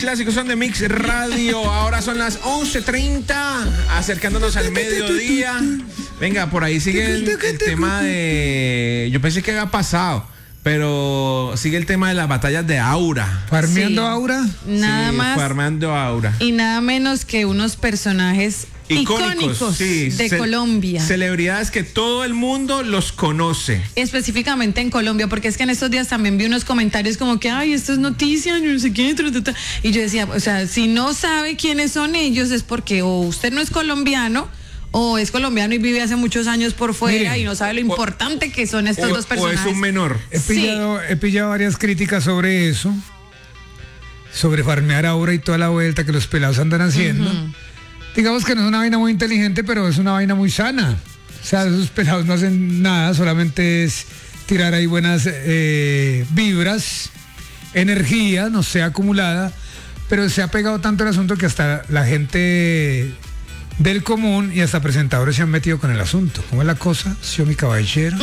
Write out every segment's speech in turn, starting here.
Clásicos son de Mix Radio. Ahora son las 11:30, acercándonos al mediodía. Venga, por ahí sigue el tema de... Yo pensé que había pasado, pero sigue el tema de las batallas de Aura. ¿Farmeando Aura? Nada más. Farmeando Aura. Y nada menos que unos personajes icónicos de Colombia. Celebridades que todo el mundo los conoce. Específicamente en Colombia, porque es que en estos días también vi unos comentarios como que, ay, esto es noticia, yo no sé qué, y yo decía, o sea, si no sabe quiénes son ellos es porque o usted no es colombiano, o es colombiano y vive hace muchos años por fuera. Mire, y no sabe lo importante que son estos dos personajes. O es un menor. He pillado varias críticas sobre eso, sobre farmear Aura y toda la vuelta que los pelados andan haciendo. Digamos que no es una vaina muy inteligente, pero es una vaina muy sana. O sea, esos pelados no hacen nada, solamente es tirar ahí buenas vibras, energía, no sé, acumulada, pero se ha pegado tanto el asunto que hasta la gente del común y hasta presentadores se han metido con el asunto. ¿Cómo es la cosa, señor mi caballero?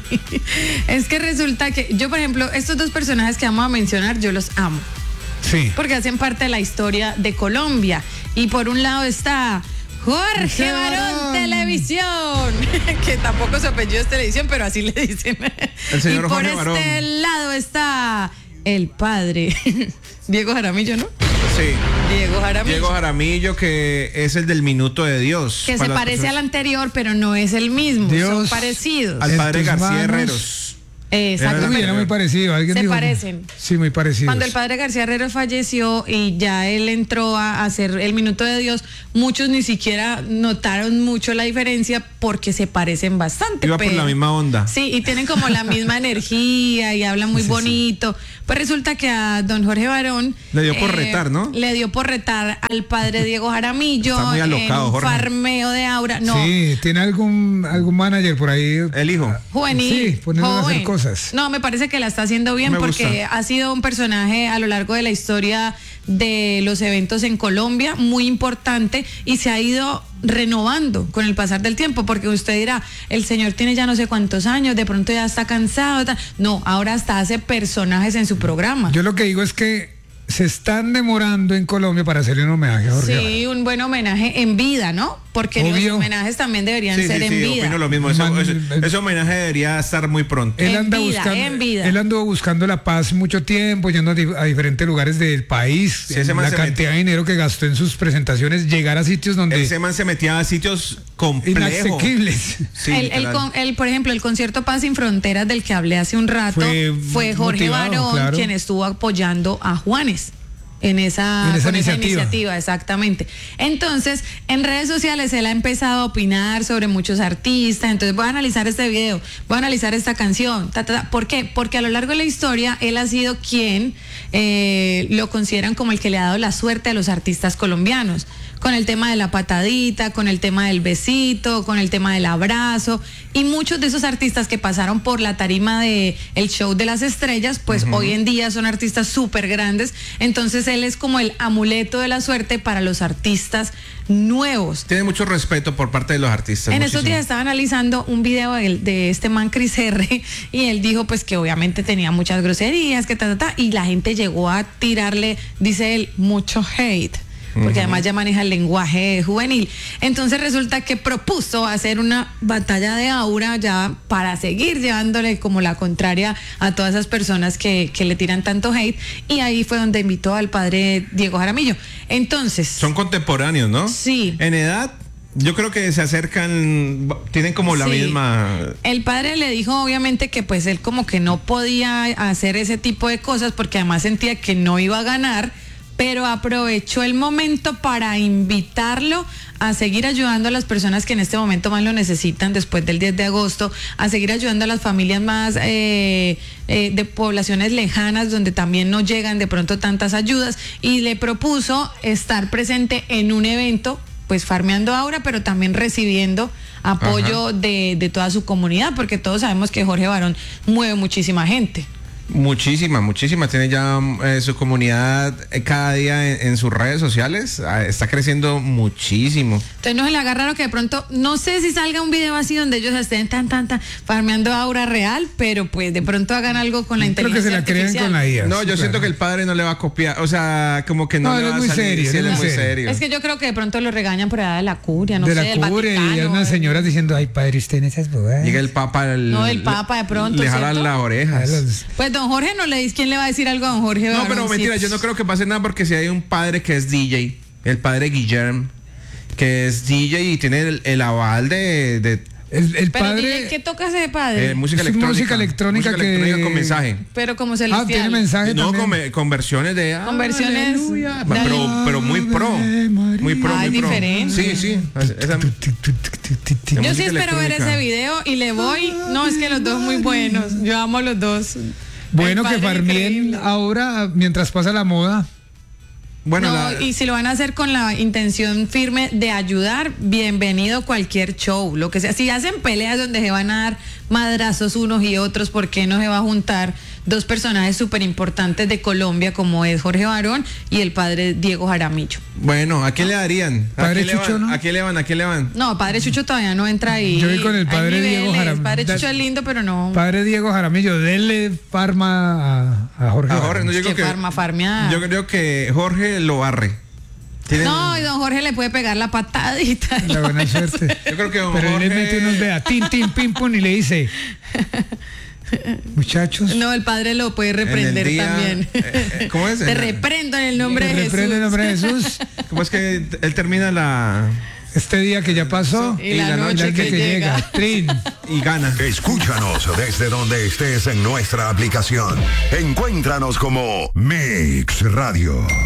Es que resulta que yo, por ejemplo, estos dos personajes que vamos a mencionar, yo los amo. Sí. Porque hacen parte de la historia de Colombia. Y por un lado está Jorge Barón Televisión, que tampoco su apellido es Televisión, pero así le dicen. El señor y por Jorge Barón. este lado está el padre Diego Jaramillo, ¿no? Sí. Diego Jaramillo, que es el del Minuto de Dios. Que se parece al anterior, pero no es el mismo. Son parecidos. Al padre García Herreros. Exactamente. Era muy parecido. Se parecen. Sí, muy parecidos. Cuando el padre García Herrero falleció y ya él entró a hacer el Minuto de Dios, muchos ni siquiera notaron mucho la diferencia porque se parecen bastante. Iba por la misma onda. Sí, y tienen como la misma energía y hablan muy bonito. Pues resulta que a don Jorge Barón le dio por retar, ¿no? Le dio por retar al padre Diego Jaramillo. Está muy alocado, en Jorge. Farmeo de Aura. No. Sí, tiene algún manager por ahí. El hijo. Juvenil. Sí, poniéndolo a hacer cosas. No, me parece que la está haciendo bien porque ha sido un personaje a lo largo de la historia de los eventos en Colombia muy importante y se ha ido renovando con el pasar del tiempo, porque usted dirá, el señor tiene ya no sé cuántos años, de pronto ya está cansado, no, ahora hasta hace personajes en su programa. Yo lo que digo es que se están demorando en Colombia para hacerle un homenaje a Jorge. Sí, un buen homenaje en vida, ¿no? Porque los homenajes también deberían ser en vida. Opino lo mismo. Ese homenaje debería estar muy pronto. Él anduvo buscando la paz mucho tiempo, yendo a diferentes lugares del país. Sí, la cantidad de dinero que gastó en sus presentaciones, llegar a sitios donde... Ese man se metía a sitios complejos. Inasequibles. Sí, por ejemplo, el concierto Paz sin Fronteras del que hablé hace un rato fue Jorge Barón, quien estuvo apoyando a Juanes. En esa iniciativa, exactamente. Entonces, en redes sociales él ha empezado a opinar sobre muchos artistas. Entonces, voy a analizar este video, voy a analizar esta canción. ¿Por qué? Porque a lo largo de la historia él ha sido quien lo consideran como el que le ha dado la suerte a los artistas colombianos. Con el tema de la patadita, con el tema del besito, con el tema del abrazo. Y muchos de esos artistas que pasaron por la tarima de el show de las estrellas, pues hoy en día son artistas súper grandes. Entonces él es como el amuleto de la suerte para los artistas nuevos. Tiene mucho respeto por parte de los artistas. En estos días estaba analizando un video de este man Cris R y él dijo pues que obviamente tenía muchas groserías, y la gente llegó a tirarle, dice él, mucho hate. Porque además ya maneja el lenguaje juvenil. Entonces resulta que propuso hacer una batalla de Aura ya para seguir llevándole como la contraria a todas esas personas que le tiran tanto hate, y ahí fue donde invitó al padre Diego Jaramillo. Entonces... Son contemporáneos, ¿no? Sí. En edad... Yo creo que se acercan, tienen como la misma... El padre le dijo obviamente que pues él como que no podía hacer ese tipo de cosas porque además sentía que no iba a ganar, pero aprovechó el momento para invitarlo a seguir ayudando a las personas que en este momento más lo necesitan después del 10 de agosto, a seguir ayudando a las familias más de poblaciones lejanas donde también no llegan de pronto tantas ayudas, y le propuso estar presente en un evento pues farmeando Aura, pero también recibiendo apoyo de toda su comunidad, porque todos sabemos que Jorge Barón mueve muchísima gente. Muchísima. Tiene ya su comunidad cada día en sus redes sociales. Está creciendo muchísimo. Entonces no se le haga raro que de pronto, no sé si salga un video así donde ellos estén tan farmeando aura real, pero pues de pronto hagan algo con la inteligencia artificial. Creo que se la creen con la IA. No, yo siento que el padre no le va a copiar. O sea, como que no le va a salir. Él es muy serio. Es que yo creo que de pronto lo regañan por allá de la curia, no sé, del curia, y hay unas señoras diciendo, ay, padre, usted en esas bodas. Llega el papa. El papa de pronto. Le jalan las orejas. Pues don Jorge no le dice, ¿quién le va a decir algo a don Jorge? No, pero mentira, yo no creo que pase nada porque si hay un padre que es DJ, el padre Guillermo, que es DJ y tiene el aval de el padre. ¿Qué toca ese padre? Música electrónica con mensaje. Pero como celestial. Tiene mensaje. No, con versiones de. Con versiones. Pero muy pro. Muy pro. Es diferente. Sí. Yo sí espero ver ese video y le voy. No, es que los dos muy buenos. Yo amo a los dos. Bueno, que farmeen ahora mientras pasa la moda. Bueno, y si lo van a hacer con la intención firme de ayudar, bienvenido cualquier show, lo que sea. Si hacen peleas donde se van a dar madrazos unos y otros, ¿por qué no se va a juntar dos personajes súper importantes de Colombia como es Jorge Barón y el padre Diego Jaramillo? Bueno, ¿a quién le darían? ¿Padre Chucho no? ¿A quién le van? No, padre Chucho todavía no entra ahí. Yo voy con el padre Diego Jaramillo. Padre Chucho es lindo, pero no. Padre Diego Jaramillo, denle farma a Jorge. No, yo creo que farmear. Yo creo que Jorge lo barre. No, y don Jorge le puede pegar la patadita. La buena suerte. Yo creo que don Pero Jorge... él le mete unos dedos, tin, pim, pum, y le dice... Muchachos. No, el padre lo puede reprender también. ¿Cómo es? Te reprendo en el nombre de Jesús. Reprendo en el nombre de Jesús. ¿Cómo es que él termina este día que ya pasó y la noche que llega. Trin. Y gana? Escúchanos desde donde estés en nuestra aplicación. Encuéntranos como Mix Radio.